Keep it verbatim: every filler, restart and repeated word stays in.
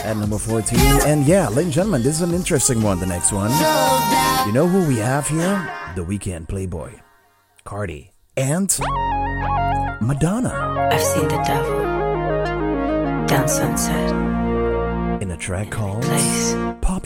at number fourteen. And yeah, ladies and gentlemen, this is an interesting one, the next one. You know who we have here? The Weeknd, Playboy, Cardi, and Madonna. I've seen the devil down Sunset In a track called place. Popular.